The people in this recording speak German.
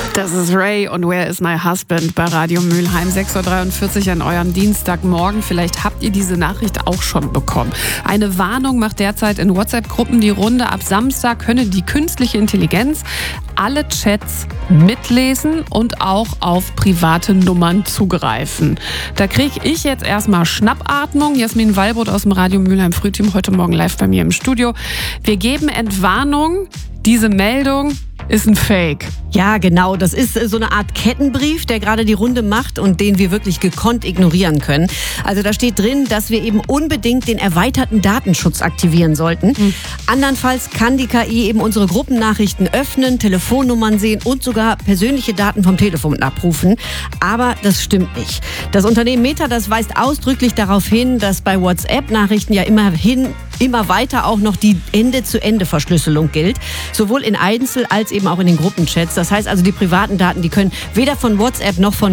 Das ist Ray und Where is my husband bei Radio Mülheim, 6.43 Uhr an eurem Dienstagmorgen. Vielleicht habt ihr diese Nachricht auch schon bekommen. Eine Warnung macht derzeit in WhatsApp-Gruppen die Runde. Ab Samstag könne die künstliche Intelligenz alle Chats mitlesen und auch auf private Nummern zugreifen. Da kriege ich jetzt erstmal Schnappatmung. Jasmin Wallbrot aus dem Radio Mülheim Frühteam heute Morgen live bei mir im Studio. Wir geben Entwarnung. Diese Meldung ist ein Fake. Ja, genau. Das ist so eine Art Kettenbrief, der gerade die Runde macht und den wir wirklich gekonnt ignorieren können. Also da steht drin, dass wir eben unbedingt den erweiterten Datenschutz aktivieren sollten. Andernfalls kann die KI eben unsere Gruppennachrichten öffnen, Telefonnummern sehen und sogar persönliche Daten vom Telefon abrufen. Aber das stimmt nicht. Das Unternehmen Meta, das weist ausdrücklich darauf hin, dass bei WhatsApp-Nachrichten ja immer weiter auch noch die Ende-zu-Ende-Verschlüsselung gilt. Sowohl in Einzel- als eben auch in den Gruppenchats. Das heißt also, die privaten Daten, die können weder von WhatsApp noch von